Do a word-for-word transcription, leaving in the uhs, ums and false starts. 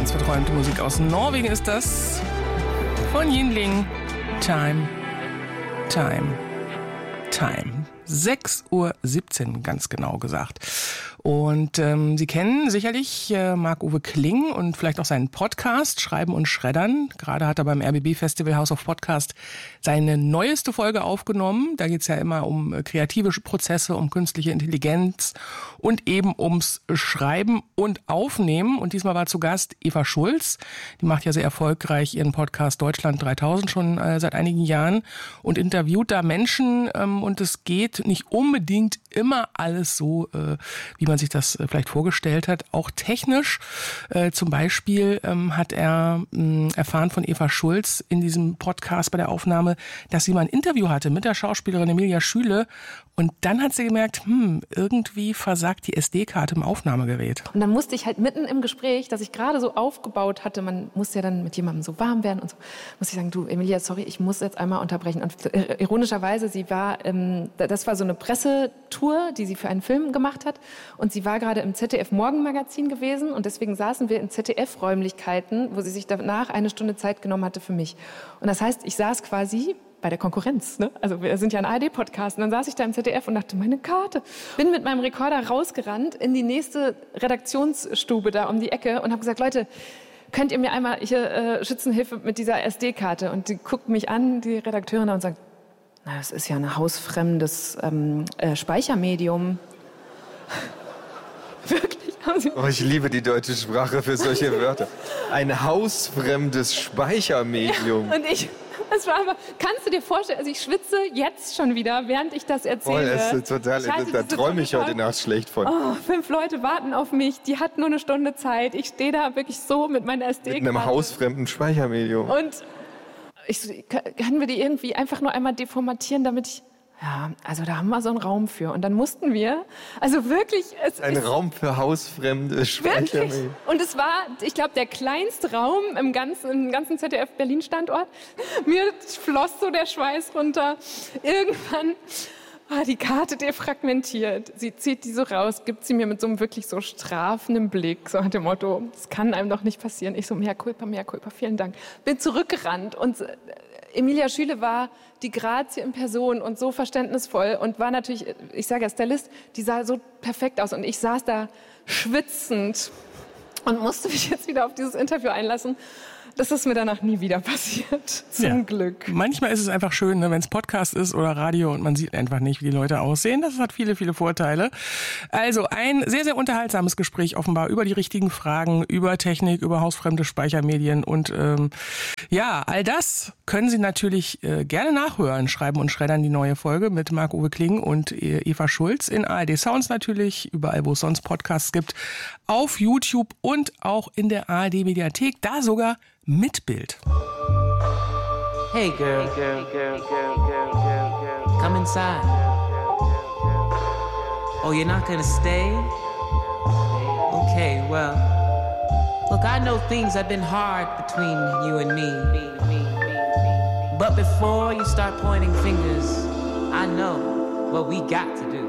ganz verträumte Musik aus Norwegen ist das. Von Yingling. Time, Time, Time. sechs Uhr siebzehn, ganz genau gesagt. Und ähm, Sie kennen sicherlich äh, Marc-Uwe Kling und vielleicht auch seinen Podcast Schreiben und Schreddern. Gerade hat er beim R B B Festival House of Podcast seine neueste Folge aufgenommen. Da geht es ja immer um äh, kreative Prozesse, um künstliche Intelligenz und eben ums Schreiben und Aufnehmen. Und diesmal war zu Gast Eva Schulz. Die macht ja sehr erfolgreich ihren Podcast Deutschland dreitausend schon äh, seit einigen Jahren und interviewt da Menschen. Ähm, und es geht nicht unbedingt immer alles so, äh, wie man sich das äh, vielleicht vorgestellt hat. Auch technisch. Äh, zum Beispiel ähm, hat er mh, erfahren von Eva Schulz in diesem Podcast bei der Aufnahme, dass sie mal ein Interview hatte mit der Schauspielerin Emilia Schüle. Und dann hat sie gemerkt, hm, irgendwie versagt die S D-Karte im Aufnahmegerät. Und dann musste ich halt mitten im Gespräch, das ich gerade so aufgebaut hatte, man muss ja dann mit jemandem so warm werden und so, muss ich sagen, du Emilia, sorry, ich muss jetzt einmal unterbrechen. Und ironischerweise, sie war, ähm, das war so eine Pressetour, die sie für einen Film gemacht hat. Und sie war gerade im Z D F-Morgenmagazin gewesen. Und deswegen saßen wir in Z D F-Räumlichkeiten, wo sie sich danach eine Stunde Zeit genommen hatte für mich. Und das heißt, ich saß quasi bei der Konkurrenz, ne? Also wir sind ja ein A R D-Podcast. Und dann saß ich da im Z D F und dachte, meine Karte. Bin mit meinem Rekorder rausgerannt in die nächste Redaktionsstube da um die Ecke und habe gesagt, Leute, könnt ihr mir einmal hier äh, Schützenhilfe mit dieser S D-Karte? Und die guckt mich an, die Redakteurin, und sagt, na, das ist ja ein hausfremdes ähm, äh, Speichermedium. Wirklich? Haben Sie... Oh, ich liebe die deutsche Sprache für solche Wörter. Ein hausfremdes Speichermedium. Und ich... Das war aber, kannst du dir vorstellen, also ich schwitze jetzt schon wieder, während ich das erzähle. Oh, das ist total, da, da träume ich heute Nacht schlecht von. Oh, fünf Leute warten auf mich, die hatten nur eine Stunde Zeit. Ich stehe da wirklich so mit meiner S D-Karte. Mit einem hausfremden Speichermedium. Und ich, können wir die irgendwie einfach nur einmal deformatieren, damit ich... Ja, also da haben wir so einen Raum für. Und dann mussten wir, also wirklich... Es Ein ist, Raum für hausfremde Speichermedien. Wirklich? Und es war, ich glaube, der kleinste Raum im ganzen, im ganzen Z D F-Berlin-Standort. Mir floss so der Schweiß runter. Irgendwann war die Karte defragmentiert. Sie zieht die so raus, gibt sie mir mit so einem wirklich so strafenden Blick, so nach dem Motto, das kann einem doch nicht passieren. Ich so, mehr Culpa, mehr Culpa, vielen Dank. Bin zurückgerannt und Emilia Schüle war die Grazie in Person und so verständnisvoll und war natürlich, ich sage ja, Stylist, die sah so perfekt aus und ich saß da schwitzend und musste mich jetzt wieder auf dieses Interview einlassen. Das ist mir danach nie wieder passiert, zum ja. Glück. Manchmal ist es einfach schön, ne, wenn es Podcast ist oder Radio und man sieht einfach nicht, wie die Leute aussehen. Das hat viele, viele Vorteile. Also ein sehr, sehr unterhaltsames Gespräch offenbar über die richtigen Fragen, über Technik, über hausfremde Speichermedien und ähm, ja, all das können Sie natürlich äh, gerne nachhören. Schreiben und Schreddern, die neue Folge mit Marc-Uwe Kling und äh, Eva Schulz in A R D Sounds natürlich, überall, wo es sonst Podcasts gibt, auf YouTube und auch in der A R D Mediathek, da sogar mit Bild. Hey girl, hey girl, girl, girl, girl, girl, girl. Come inside. Oh, you're not gonna stay? Okay, well, look, I know things have been hard between you and me. But before you start pointing fingers, I know what we got to do.